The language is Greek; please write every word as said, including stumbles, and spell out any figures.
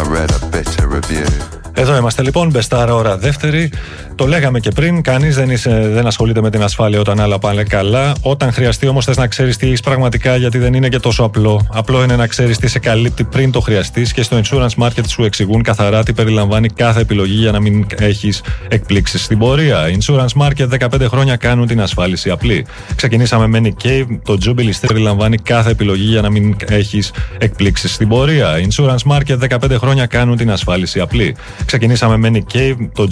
Εδώ είμαστε λοιπόν, Μπεστάρα ώρα δεύτερη. Το λέγαμε και πριν, κανείς δεν, είσαι, δεν ασχολείται με την ασφάλεια όταν άλλα πάνε καλά. Όταν χρειαστεί όμως θες να ξέρεις τι έχεις πραγματικά, γιατί δεν είναι και τόσο απλό. Απλό είναι να ξέρεις τι σε καλύπτει πριν το χρειαστείς, και στο Insurance Market σου εξηγούν καθαρά τι περιλαμβάνει κάθε επιλογή για να μην έχεις εκπλήξεις στην πορεία. Insurance Market, δεκαπέντε χρόνια κάνουν την ασφάλιση απλή. Ξεκινήσαμε με Nikkei, το Jubilee περιλαμβάνει κάθε επιλογή για να μην έχεις εκπλήξεις στην πορεία. Insurance Market, δεκαπέντε χρόνια κάνουν την ασφάλιση απλή. Ξεκινήσαμε με Nikkei, το